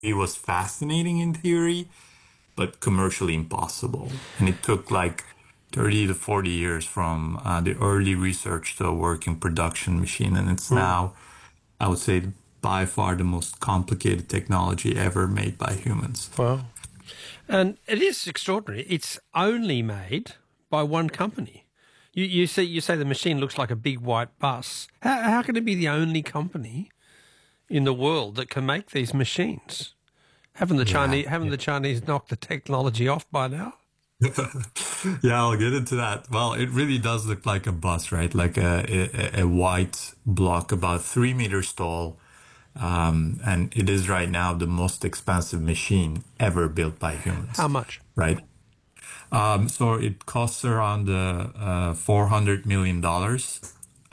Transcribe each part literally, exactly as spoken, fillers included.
it was fascinating in theory, but commercially impossible. And it took like thirty to forty years from uh, the early research to a working production machine. And it's Mm. now, I would say, by far the most complicated technology ever made by humans. Wow. And it is extraordinary. It's only made by one company. You, you say you say the machine looks like a big white bus. How, how can it be the only company in the world that can make these machines? Haven't the Yeah. Chinese haven't the Chinese knocked the technology off by now? Yeah, I'll get into that. Well, it really does look like a bus, right? Like a, a, a white block about three meters tall. Um, and it is right now the most expensive machine ever built by humans, How much right? Um, so it costs around uh, uh, four hundred million dollars.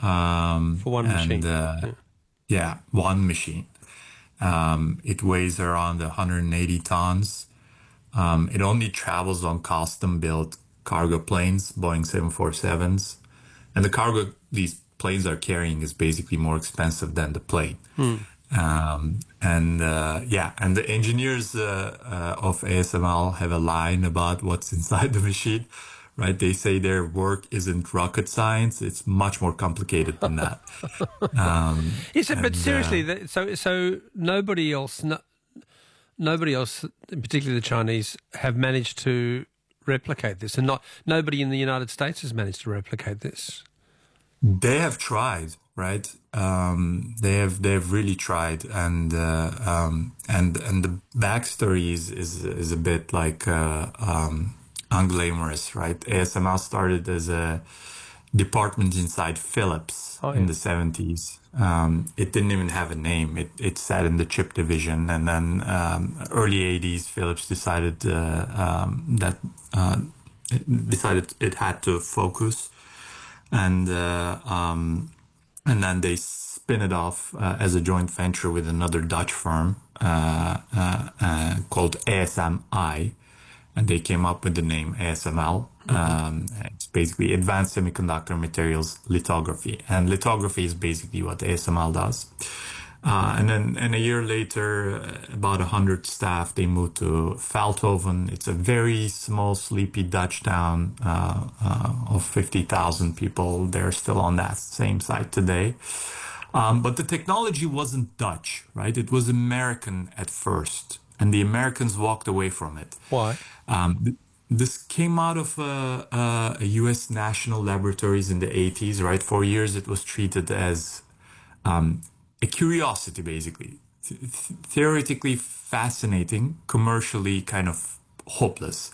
Um, for one and machine? uh, Yeah. yeah, one machine. Um, it weighs around one hundred eighty tons. Um, it only travels on custom-built cargo planes, Boeing seven forty-sevens. And the cargo these planes are carrying is basically more expensive than the plane. Hmm. Um, and uh, yeah, and the engineers uh, uh, of A S M L have a line about what's inside the machine, right? They say their work isn't rocket science; it's much more complicated than that. Um, Is it? But and uh, seriously, that- so so nobody else, no, nobody else, particularly the Chinese, have managed to replicate this, and not nobody in the United States has managed to replicate this. They have tried, right? Um, they have they have really tried, and uh, um, and and the backstory is is is a bit like uh, um, unglamorous, right? A S M L started as a department inside Philips Oh in yeah. the seventies. Um, it didn't even have a name. It it sat in the chip division, and then um, early eighties, Philips decided uh, um, that uh, it decided it had to focus and uh, um, and then they spin it off uh, as a joint venture with another Dutch firm uh, uh, uh, called A S M I, and they came up with the name A S M L. Um, it's basically Advanced Semiconductor Materials Lithography, and lithography is basically what A S M L does. Uh, and then, and a year later, uh, about a hundred staff, they moved to Veldhoven. It's a very small, sleepy Dutch town uh, uh, of fifty thousand people. They're still on that same site today. Um, but the technology wasn't Dutch, right? It was American at first, and the Americans walked away from it. Why? Um, th- this came out of uh, uh, a U S national laboratories in the eighties, right? For years, it was treated as um, a curiosity, basically. Th- th- theoretically fascinating, commercially kind of hopeless.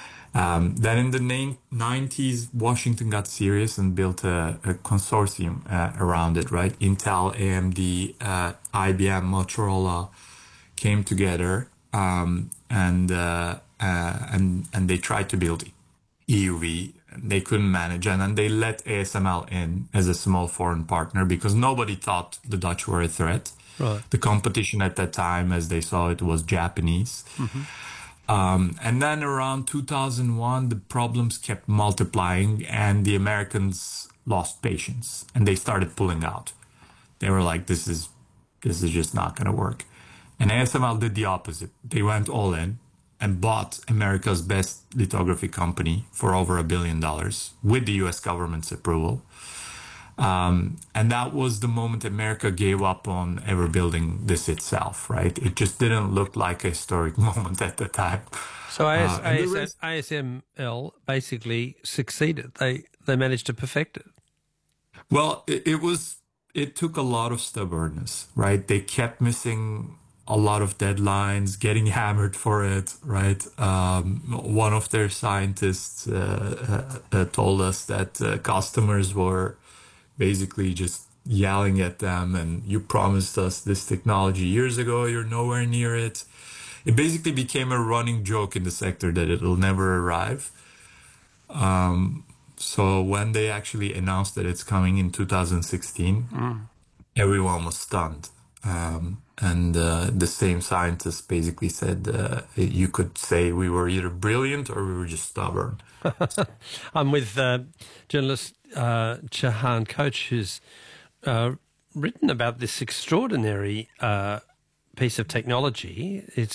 Um, then in the nin- nineties, Washington got serious and built a, a consortium uh, around it, right? Intel, A M D, uh, I B M, Motorola came together um, and, uh, uh, and, and they tried to build E U V. They couldn't manage, and then they let A S M L in as a small foreign partner because nobody thought the Dutch were a threat. Right. The competition at that time, as they saw it, was Japanese. Mm-hmm. Um, and then around two thousand one, the problems kept multiplying, and the Americans lost patience, and they started pulling out. They were like, "This is this is just not going to work." And A S M L did the opposite. They went all in and bought America's best lithography company for over a billion dollars with the U S government's approval. Um, and that was the moment America gave up on ever building this itself, right? It just didn't look like a historic moment at the time. So AS, Uh, and the AS, rest, A S M L basically succeeded. They they managed to perfect it. well, it, it was, it took a lot of stubbornness, right? They kept missing a lot of deadlines, getting hammered for it, right? Um, one of their scientists uh, uh, uh, told us that uh, customers were basically just yelling at them and you promised us this technology years ago, you're nowhere near it. It basically became a running joke in the sector that it'll never arrive. Um, so when they actually announced that it's coming in two thousand sixteen, Mm. everyone was stunned. Um, and uh, the same scientist basically said uh, you could say we were either brilliant or we were just stubborn. I'm with uh, journalist uh, Chahan Coach, who's uh, written about this extraordinary uh, piece of technology. It's